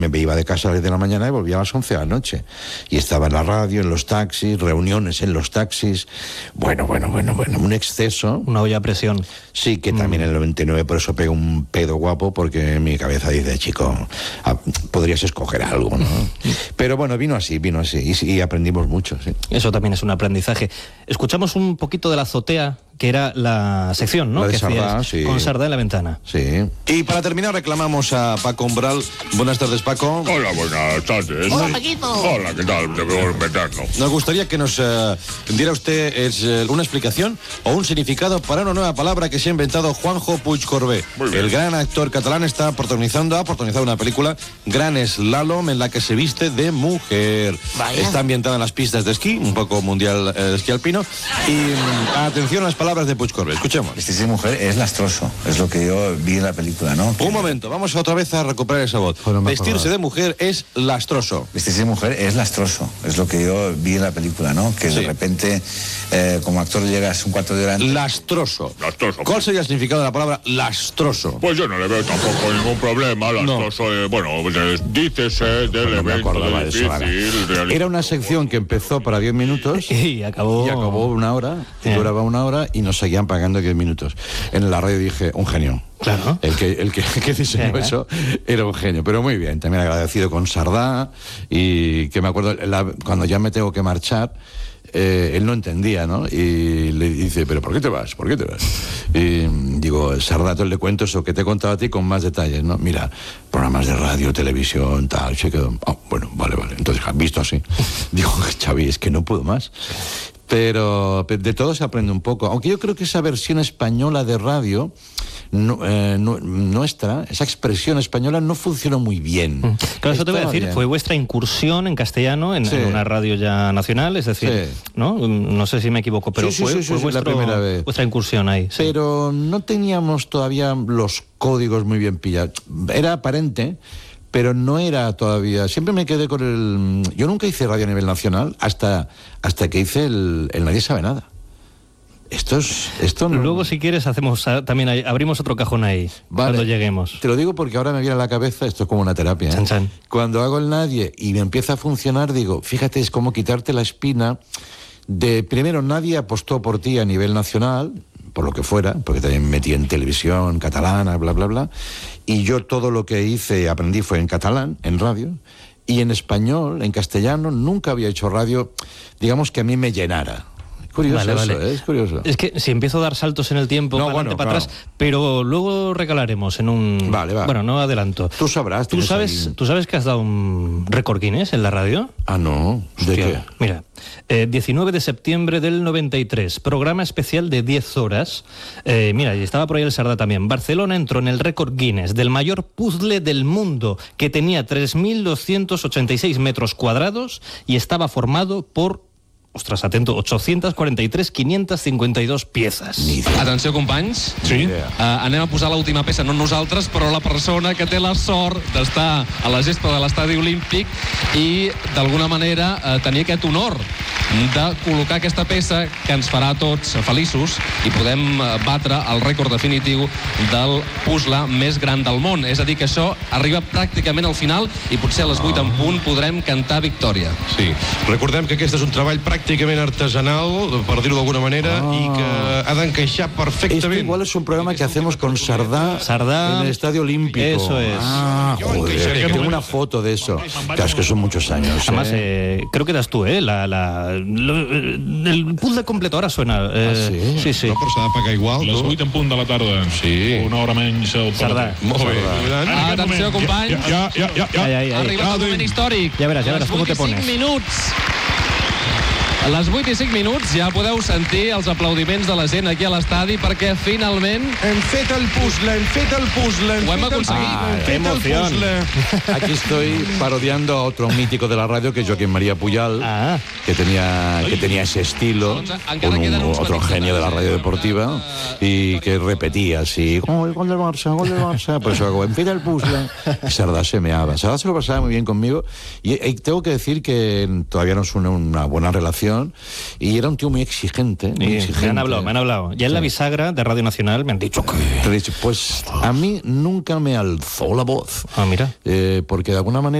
Me iba de casa a las 10 de la mañana y volvía a las 11 de la noche. Y estaba en la radio, en los taxis, reuniones en los taxis. Bueno, un exceso. Una olla a presión. Sí, que también en el 99 por eso pego un pedo guapo, porque mi cabeza dice, chico, podrías escoger algo, ¿no? Pero bueno, vino así, y aprendimos mucho, sí. Eso también es un aprendizaje. Escuchamos un poquito de La Azotea, que era la sección, ¿no? La de que Sardá, hacías sí. Con Sardá en la ventana. Sí. Y para terminar reclamamos a Paco Umbral. Buenas tardes, Paco. Hola, buenas tardes. Hola, Paquito. Hola, ¿qué tal? Te veo meterno. Nos gustaría que nos diera usted una explicación o un significado para una nueva palabra que se ha inventado Juanjo Puigcorbé. El gran actor catalán ha protagonizado una película, Gran Slalom, en la que se viste de mujer. Vaya. Está ambientada en las pistas de esquí, un poco mundial de esquí alpino. Y atención a las palabras de Puigcorbé. Escuchemos. Vestirse de mujer es lastroso, es lo que yo vi en la película, ¿no? Un momento, vamos otra vez a recuperar esa voz. Vestirse de mujer es lastroso. Vestirse de mujer es lastroso, es lo que yo vi en la película, ¿no? Que de repente, como actor llegas un cuarto de hora antes. Lastroso. Lastroso. ¿Cuál sería el significado de la palabra lastroso? Pues yo no le veo tampoco ningún problema. Lastroso, dícese del evento difícil. Era una sección que empezó para 10 minutos Y acabó una hora, y duraba una hora y nos seguían pagando 10 minutos. En la radio dije, un genio. Claro. El que diseñó eso era un genio, pero muy bien. También agradecido con Sardá, y que me acuerdo, cuando ya me tengo que marchar, él no entendía, ¿no? Y le dice, ¿pero por qué te vas? ¿Por qué te vas? Y digo, Sardá, le cuento eso que te he contado a ti con más detalles, ¿no? Mira, programas de radio, televisión, tal, se quedó. Bueno, vale. Entonces, visto así, digo, Xavi, es que no puedo más. Pero de todo se aprende un poco. Aunque yo creo que esa versión española de radio, nuestra, esa expresión española no funcionó muy bien. Claro, eso te voy a decir, bien. fue vuestra incursión en castellano en una radio ya nacional, es decir, ¿no? No sé si me equivoco, pero Sí, fue la primera vez. vuestra incursión ahí. Sí. Pero no teníamos todavía los códigos muy bien pillados. Era aparente, pero no era todavía. Siempre me quedé con el. Yo nunca hice radio a nivel nacional hasta que hice el Nadie Sabe Nada. Esto no. Luego, si quieres, hacemos también abrimos otro cajón ahí, Vale. cuando lleguemos. Te lo digo porque ahora me viene a la cabeza, esto es como una terapia, ¿eh? Chan, chan. Cuando hago el Nadie y me empieza a funcionar, digo, fíjate, es como quitarte la espina de, primero, nadie apostó por ti a nivel nacional, por lo que fuera, porque también me metí en televisión catalana, bla, bla, bla, y yo todo lo que hice, aprendí fue en catalán, en radio, y en español, en castellano, nunca había hecho radio, digamos, que a mí me llenara. Curioso, Vale. eso, es curioso. Es que si empiezo a dar saltos en el tiempo, para adelante, para atrás, pero luego recalaremos en un... Vale. Bueno, no adelanto. Tú sabrás. ¿Tú sabes que has dado un récord Guinness en la radio? Ah, no. ¿De qué? Mira, 19 de septiembre del 93, programa especial de 10 horas. Mira, y estaba por ahí el Sardá también. Barcelona entró en el récord Guinness del mayor puzzle del mundo, que tenía 3.286 metros cuadrados y estaba formado por... Ostras, atento, 843.552 piezas. Atenció, companys. Sí. Anem a posar l'última peça, no nosaltres, però la persona que té la sort d'estar a la gespa de l'estadi olímpic i, d'alguna manera, tenir aquest honor de col·locar aquesta peça que ens farà tots feliços i podem batre el rècord definitiu del puzzle més gran del món. És a dir, que això arriba pràcticament al final i potser a les 8 en punt podrem cantar victòria. Sí, recordem que aquest és un treball pràcticament artesanal, per dir-ho d'alguna manera, i que ha d'encaixar perfectament. Esto igual es un programa que hacemos con Sardá en el Estadio Olímpico. Eso es. Ah, joder, tengo una foto de eso. Claro, es que son muchos años. Además, creo que eras tú, el puzzle completo ahora suena. sí? Sí. No, però s'ha de pagar igual, Les no? 8 en punt de la tarda. Sí. Una hora menys al Sardà. Molt bé. Atenció, companys. Ja. Ahí. Ha arribat el moment històric. Ja veràs com te pones. Les 8 i 5 minuts. A les 8 i 5 minuts ja podeu sentir els aplaudiments de la gent aquí a l'estadi perquè finalment Hem fet el puzzle. ho hem aconseguit. ¡Qué emoción! Aquí estoy parodiando a otro mítico de la radio, que es Joaquín María Puyal, que tenía ese estilo, otro genio de la radio deportiva, y que repetía así, gol del Barça, por eso hago, empieza el puzzle, y Sardá se meaba. Sardá se lo pasaba muy bien conmigo, y tengo que decir que todavía nos une una buena relación, dirección, y era un tío muy exigente. Muy exigente. Me han hablado. Ya en la bisagra de Radio Nacional me han dicho que... Pues a mí nunca me alzó la voz. Ah, mira. Porque de alguna manera